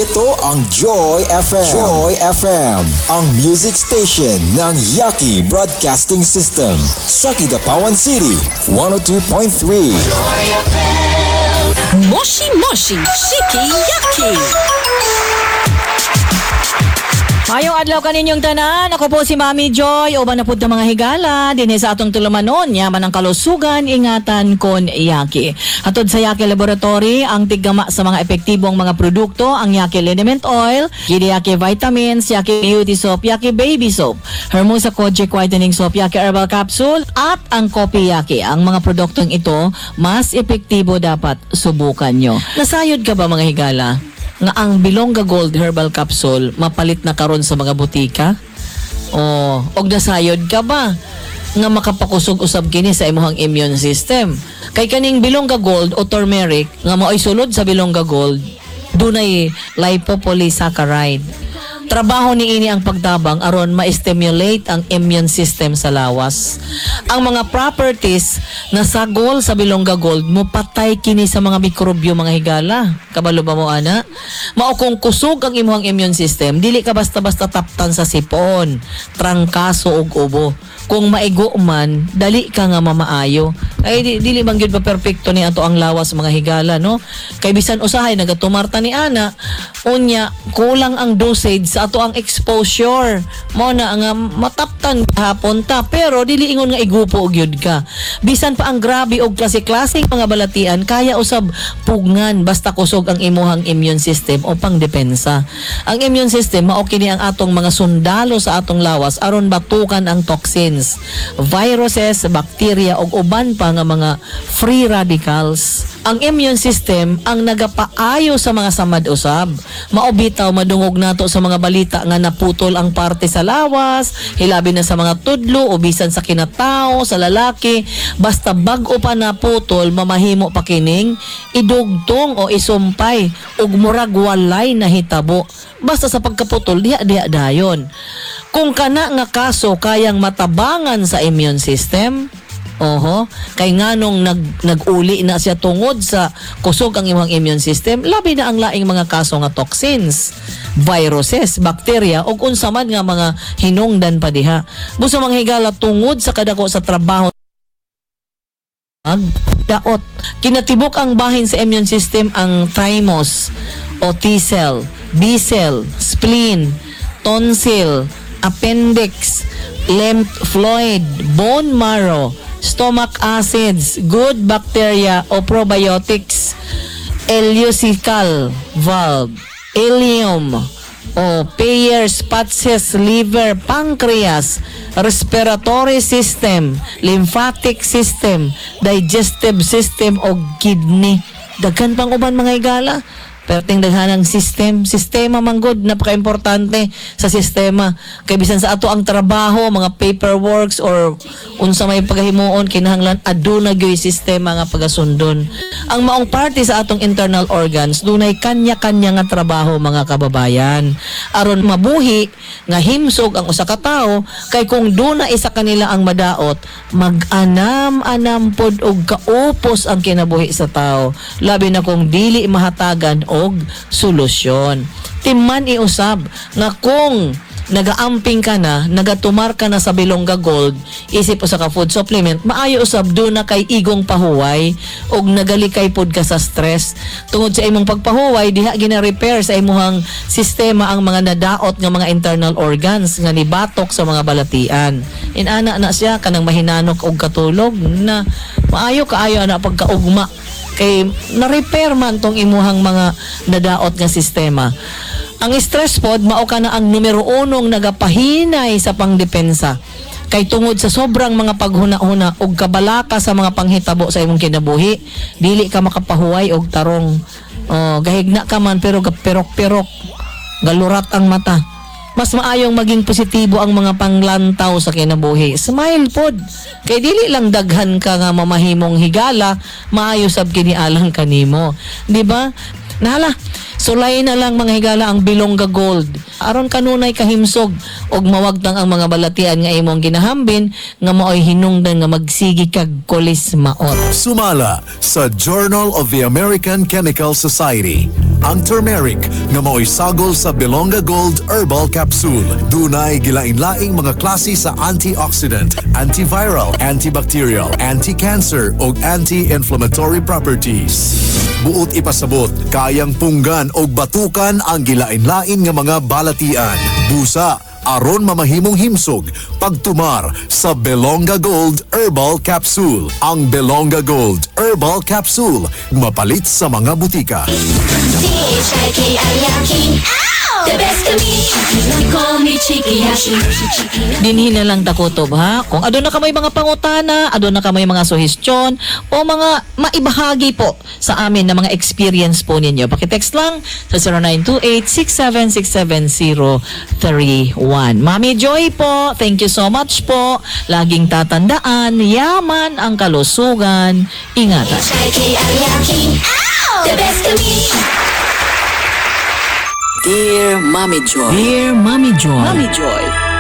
Ito ang Joy FM. Joy FM, ang music station ng Yaki Broadcasting System. Sa Kidapawan City, 102.3. Joy FM. Moshi Moshi, Shiki Yaki. Mayong adlaw kaninyong tanan, ako po si Mami Joy, uban na po ng mga higala, din sa atong tulumanon, yaman ang kalusugan, ingatan kon Yaki. Atod sa Yaki Laboratory, ang tiggama sa mga epektibong mga produkto, ang Yaki Liniment Oil, Yaki Vitamins, Yaki Beauty Soap, Yaki Baby Soap, Hermosa Kojic Whitening Soap, Yaki Herbal Capsule, at ang Kopi Yaki. Ang mga produktong ito, mas epektibo dapat subukan nyo. Nasayod ka ba mga higala? Nga ang Bilongga Gold Herbal Capsule mapalit na karon sa mga butika? Og nasayod ka ba nga makapakusog usab kini sa imong immune system? Kay kaning Bilongga Gold o turmeric nga mao'y sulod sa Bilongga Gold, dunay lipopolysaccharide. Trabaho ni ini ang pagtabang aron ma-stimulate ang immune system sa lawas. Ang mga properties na sagol sa Bilongga Gold mo patay kini sa mga mikrobyo mga higala. Kabalo ba mo ana? Mao kung kusog ang imong immune system, dili ka basta-basta taptan sa sipon, trangkaso ug ubo. Kung maigo man, dali ka nga mamaayo. Ay dili man gyud ba perpekto ni ato ang lawas mga higala, no? Kay bisan usahay nagatumarta ni ana, unya kulang ang dosage sa ato ang exposure. Mo na nga mataptan hapon ta, pero dili ingon nga igupo gyud ka. Bisan pa ang grabe og klase-klaseng mga balatian, kaya usab pugngan basta kusog ang imuhang immune system o pangdepensa. Ang immune system mao kini ang atong mga sundalo sa atong lawas aron batukan ang toxins, viruses, bacteria ug uban pa nga mga free radicals. Ang immune system ang nagapaayo sa mga samad usab. Maobitaw madungog nato sa mga balita nga naputol ang parte sa lawas, hilabi na sa mga tudlo o bisan sa kinatao, sa lalaki, basta bag-o pa naputol, mamahimo pa kining idugtong o isumpay ug murag walay na hitabo. Basta sa pagkaputol diha dayon. Kung kana nga kaso kayang matabangan sa immune system, kay nganong nag-uli na siya tungod sa kusog ang imong immune system, labi na ang laing mga kaso nga toxins, viruses, bacteria ug unsa man nga mga hinungdan pa diha. Busa mga higala tungod sa kadako sa trabaho daot. Kinatibok ang bahin sa immune system ang thymus o T-cell, B-cell, spleen, tonsil, appendix, lymph fluid, bone marrow, stomach acids, good bacteria o probiotics, ileocecal valve, ileum o Peyer's, Patches, liver, pancreas, respiratory system, lymphatic system, digestive system o kidney. Daghan pang uban mga higala. Perting daghanang sistema manggod, napaka-importante sa sistema. Kay bisan sa ato ang trabaho, mga paperworks or unsa may paghimuon kinahanglan aduna gyoy sistema nga pagasundon. Ang maong parte sa atong internal organs dunay kanya-kanya nga trabaho mga kababayan. Aron mabuhi nga himsog ang usa ka tawo, kay kung duna isa kanila ang madaot, mag-anam-anam pod og kaupos ang kinabuhi sa tawo. Labi na kung dili mahatagan og solusyon. Timman iusab nga kung nagaamping ka na, nagatumar ka na sa Bilongga Gold, isip o sa ka food supplement, maayo usab do na kay igong pahuway og nagalikay pod ka sa stress. Tungod sa imong pagpahuway, diha gina-repair sa imong sistema ang mga nadaot nga mga internal organs nga nibatok sa mga balatian. Inana na siya kanang mahinanok og katulog na maayo kaayo na pagkaugma kay na-repair man tong imuhang mga nadaot nga sistema. Ang stress pod mao kana ang numero 1 nagapahinay sa pangdepensa. Kay tungod sa sobrang mga paghuna-huna og kabalaka sa mga panghitabo sa imong kinabuhi, dili ka makapahuway og tarong. Gahigna ka man pero gapirok-pirok, galurat ang mata. Mas maayong maging positibo ang mga panglantaw sa kinabuhi. Smile pod. Kay dili lang daghan ka nga mamahimong higala, maayo sab kini alang kanimo. Di ba? Nala, sulay na lang mga higala ang Bilongga Gold. Aron kanunay kahimsog og mawagtang ang mga balatian nga imong ginahambin nga maoy hinungdan nga magsigi kag kolis maot. Sumala sa Journal of the American Chemical Society ang turmeric nga mao'y sagol sa Belonga Gold Herbal Capsule. Dunay gilain-laing mga klase sa antioxidant, antiviral, antibacterial, anti-cancer o anti-inflammatory properties. Buot ipasabot, kayang punggan o batukan ang gilain-lain nga mga balatian. Busa, aron mamahimong himsog pagtumar sa Belonga Gold Herbal Capsule. Ang Belonga Gold Herbal Capsule mapalit sa mga butika. The best of me, you call me Cheeky Yashi. Dinhin na lang takutob ha. Kung adun na kamay mga pangutana, adun na kamay mga suhestyon o mga maibahagi po sa amin na mga experience po ninyo. Pakitext lang sa 0928-6767031. Mami Joy po, thank you so much po. Laging tatandaan, yaman ang kalusugan. Ingatan. The best of me. Dear Mommy Joy. Dear Mommy Joy. Mommy Joy,